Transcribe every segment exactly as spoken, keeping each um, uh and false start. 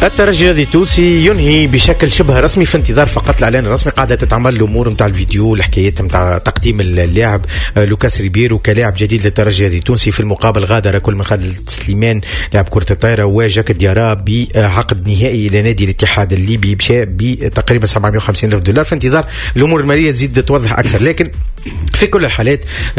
الترجي الرياضي التونسي ينهي بشكل شبه رسمي في انتظار فقط الاعلان الرسمي. قاعده تتعمل الامور نتاع الفيديو، الحكايات نتاع تقديم اللاعب لوكاس ريبيرو كلاعب جديد للترجي الرياضي التونسي. في المقابل غادر كل من خالد سليمان لاعب كره الطائره وجاك ديارا بعقد نهائي الى نادي الاتحاد الليبي بتقريبا سبعمائة وخمسين ألف دولار في انتظار الامور الماليه تزيد توضح اكثر. لكن في كل الحالات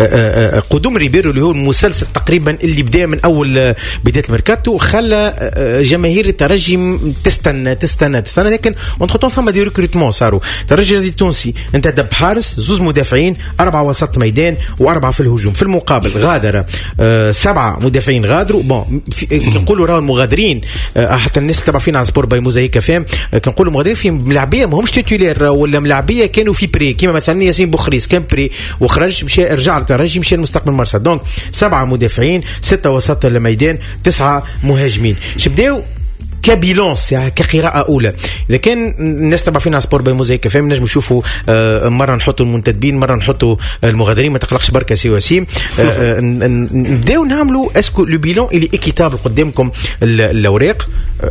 قدوم ريبيرو اللي هو المسلسل تقريبا اللي بدا من اول بدايه الميركاتو خلى جماهير الترجي تستنى تستنى تستنى لكن وانتخطون ثم دي ريكروتمون صاروا. الترجي الرياضي التونسي انتدب بحارس، زوز مدافعين، أربعة وسط ميدان وأربعة في الهجوم. في المقابل غادر أه سبعة مدافعين غادروا. بون كنقولوا راهو المغادرين أه حتى الناس تبع فينا على سبور باي موزايك فهم أه كنقولوا مغادرين في ملاعبيه ما همش تيتولير ولا ملاعبيه كانوا في بري كيما مثلا ياسين بوخريس كان بري وخرج مشى رجع للترجي مشى المستقبل مرسى. دونك سبعة مدافعين، ستة وسط الميدان، تسعة مهاجمين. شبداو كبيلانس يعني كقراءة أولى. إذا كان الناس تبع فينا سبور باي موزايك فهم نجم نشوفوا آه مرة نحطوا المنتدبين، مرة نحطوا المغادرين، ما تقلقش بركة سي وسيم. آه نبداو نعملوا اسكو لو بيلون اللي ايكيتابل قدامكم الأوراق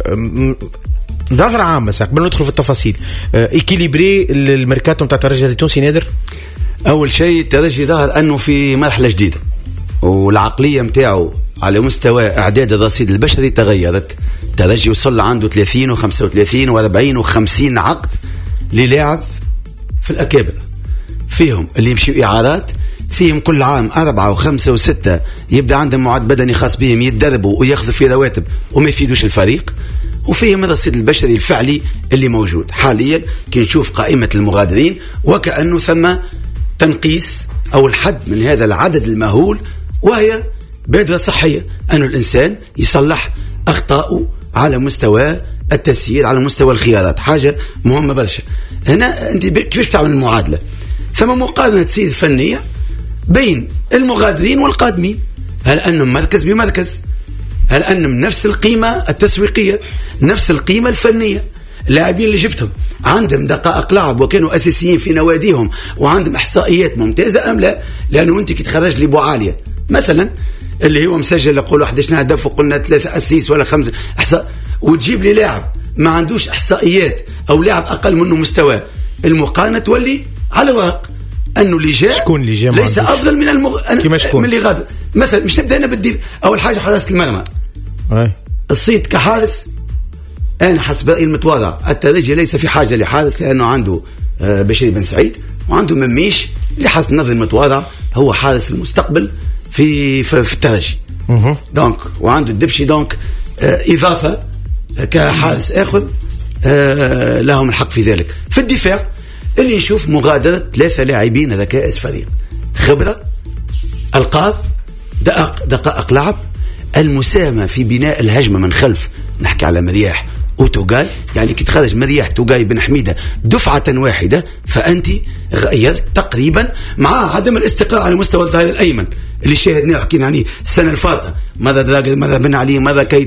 آه نظرة عامة ساق قبل ندخل في التفاصيل. آه إكيليبري الميركاتو نتاع الترجي التونسي نادر. أول شيء الترجي ظهر أنه في مرحلة جديدة والعقلية متاعه على مستوى إعداد الرصيد البشري تغيرت. الترجي وصل عنده ثلاثين وخمسة وثلاثين وأربعين وخمسين عقد للاعب في الأكابر، فيهم اللي يمشوا إعارات، فيهم كل عام أربعة وخمسة وستة يبدأ عندهم معد بدني خاص بهم يتدربوا ويأخذوا في رواتب وما يفيدوش الفريق، وفيهم الرصيد البشري الفعلي اللي موجود حاليا. كي نشوف قائمة المغادرين وكأنه ثم تنقيس أو الحد من هذا العدد المهول، وهي بادرة صحية أنه الإنسان يصلح أخطاؤه على مستوى التسيير، على مستوى الخيارات، حاجة مهمة برشا. هنا أنت كيفاش تعمل المعادلة؟ ثم مقارنة تصير فنية بين المغادرين والقادمين. هل أنهم مركز بمركز؟ هل أنهم نفس القيمة التسويقية، نفس القيمة الفنية؟ اللاعبين اللي جبتهم عندهم دقائق لعب وكانوا أساسيين في نواديهم وعندهم إحصائيات ممتازة أم لا؟ لأنه أنت كي تخرج لي بوعالية مثلا اللي هو مسجل يقول أحد عشر هدف وقلنا ثلاثة أسيس ولا خمسة إحصاء، وتجيب لي لاعب ما عندوش إحصائيات أو لاعب أقل منه مستوى، المقارنة تولي على ورق أنه اللي جاء ليس أفضل من المغ... من اللي غادر. مثلا مش نبدأ هنا بالديف. أول حاجة حراسة المرمى، الصيد كحارس أنا حسب رأيي المتواضع الترجي ليس في حاجة لحارس، لأنه عنده بشير بن سعيد وعنده مميش اللي حسب نظري المتواضع هو حارس المستقبل في في, في الترجي. دونك وعنده الدبشي دونك آه إضافة كحارس آخر آه لهم الحق في ذلك. في الدفاع اللي نشوف مغادرة ثلاثة لاعبين ركائز فريق، خبرة، ألقاب، دقائق دقائق لعب، المساهمة في بناء الهجمة من خلف. نحكي على مرياح وتوغاي، يعني كي تخرج مرياح توغاي بن حميدة دفعة واحدة فأنت غيرت تقريبا، مع عدم الاستقرار على مستوى الظهير الأيمن اللي شاهدناه حكينا عليه السنة الفارقة، ماذا دراجر، ماذا بن علي، ماذا كيت